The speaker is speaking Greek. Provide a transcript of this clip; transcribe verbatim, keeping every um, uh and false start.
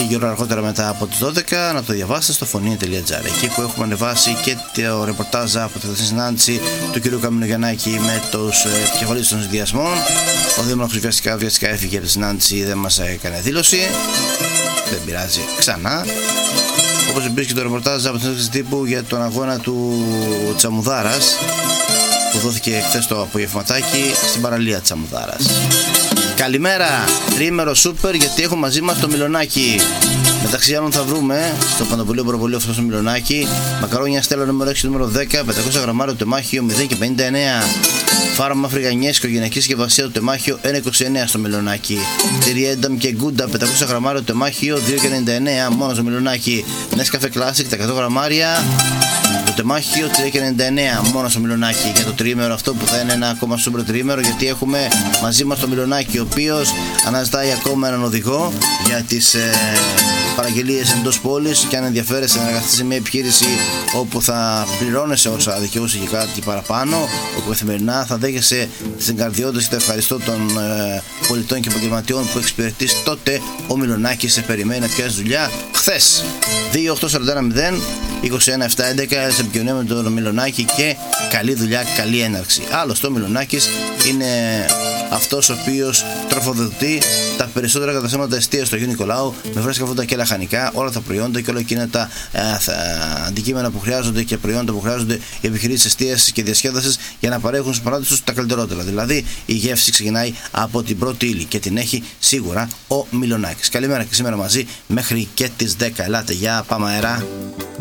λίγη ώρα αργότερα μετά από τις δώδεκα να το διαβάσετε στο φωνή τελεία τζι άρ, εκεί που έχουμε ανεβάσει και το ρεπορτάζ από τη συνάντηση του κ. Καμινογιαννάκη με τους επικεφαλείς των συνδυασμών. Ο δήμαρχος βιαστικά, βιαστικά έφυγε από τη συνάντηση, δεν μας έκανε δήλωση, δεν πειράζει, ξανά. Όπως επίσης και το ρεπορτάζ από την συνέντευξη τύπου για τον αγώνα του Τσαμουδάρας που δόθηκε χθες το απογευματάκι στην παραλία Τσαμουδάρας. Καλημέρα, τριήμερο σούπερ, γιατί έχω μαζί μας το Μιλονάκι. Μεταξύ άλλων θα βρούμε στο Παντοπολείο Προπολείο αυτό στο Μιλονάκι μακαρόνια Στέλλα νούμερο έξι, νούμερο δέκα, πεντακόσια γραμμάριο τεμάχιο μηδέν και πενήντα εννέα. Φάρμα Αφρικανιές, οικογενειακή συσκευασία του τεμάχιο ένα είκοσι εννέα στο Μιλονάκι. Τυριένταμ και Γκούντα, πεντακόσια γραμμάριο τεμάχιο δύο και ενενήντα εννέα μόνο στο Μιλονάκι. Νέσκαφε Classic, τα εκατό γραμμάρια. Το τεμάχιο τρία και ενενήντα εννέα μόνο στο Μιλονάκι. Για το τριήμερο αυτό που θα είναι ένα ακόμα σούπερ τριήμερο, γιατί έχουμε μαζί μας το Μιλονάκι, ο οποίος αναζητάει ακόμα έναν οδηγό για τις ε, παραγγελίες εντός πόλης, και αν ενδιαφέρεσαι να εργαστείς σε μια επιχείρηση όπου θα πληρώνεσαι όσα δικαιούσε και κάτι παραπάνω, όπου καθημερινά θα δέχεσαι τις εγκαρδιότητες και τα ευχαριστώ των ε, πολιτών και επαγγελματιών που εξυπηρετείς, τότε ο Μιλονάκης σε περιμένει να πιάσεις δουλειά χθες. δύο οκτώ τέσσερα ένα μηδέν είκοσι ένα επτακόσια έντεκα σε επικοινωνία με τον Μιλονάκη και καλή δουλειά, καλή έναρξη. Άλλωστε ο Μιλονάκης είναι αυτός ο οποίος τροφοδοτεί τα περισσότερα καταστήματα εστίας στο Αγίου Νικολάου με φρέσκα φρούτα και λαχανικά, όλα τα προϊόντα και όλα εκείνα τα ε, θα, αντικείμενα που χρειάζονται και προϊόντα που χρειάζονται οι επιχειρήσεις εστίασης και διασκέδασης για να παρέχουν στους πελάτες τους τα καλύτερότερα. Δηλαδή η γεύση ξεκινάει από την πρώτη ύλη και την έχει σίγουρα ο Μιλονάκης. Καλημέρα και σήμερα μαζί μέχρι και τις δέκα. Ελάτε, για πάμε αέρα.